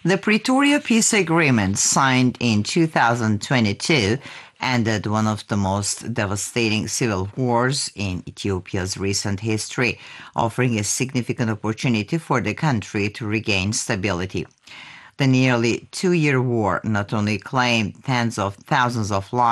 The Pretoria Peace Agreement, signed in 2022, ended one of the most devastating civil wars in Ethiopia's recent history, offering a significant opportunity for the country to regain stability. The nearly 2-year war not only claimed tens of thousands of lives,